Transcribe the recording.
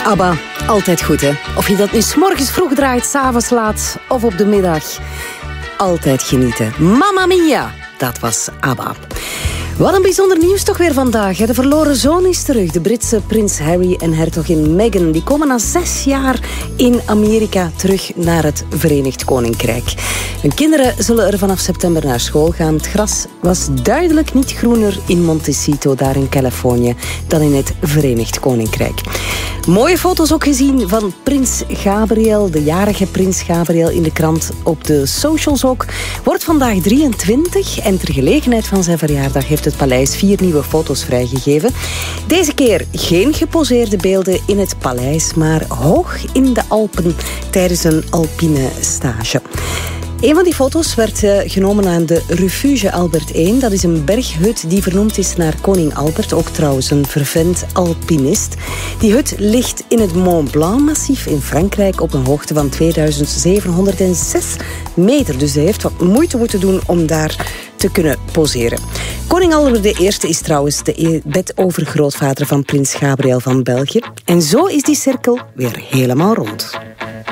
ABBA, altijd goed, hè? Of je dat nu 's morgens vroeg draait, 's avonds laat of op de middag. Altijd genieten. Mamma mia, dat was ABBA. Wat een bijzonder nieuws toch weer vandaag. Hè? De verloren zoon is terug. De Britse prins Harry en hertogin Meghan die komen na 6 jaar in Amerika terug naar het Verenigd Koninkrijk. Hun kinderen zullen er vanaf september naar school gaan. Het gras was duidelijk niet groener in Montecito, daar in Californië, dan in het Verenigd Koninkrijk. Mooie foto's ook gezien van prins Gabriel, de jarige prins Gabriel in de krant, op de socials ook. Wordt vandaag 23 en ter gelegenheid van zijn verjaardag heeft het paleis 4 nieuwe foto's vrijgegeven. Deze keer geen geposeerde beelden in het paleis, maar hoog in de Alpen tijdens een alpine stage. Een van die foto's werd genomen aan de Refuge Albert I. Dat is een berghut die vernoemd is naar koning Albert. Ook trouwens een fervent alpinist. Die hut ligt in het Mont Blanc-massief in Frankrijk op een hoogte van 2706 meter. Dus hij heeft wat moeite moeten doen om daar te kunnen poseren. Koning Albert I is trouwens de bedovergrootvader van prins Gabriel van België. En zo is die cirkel weer helemaal rond.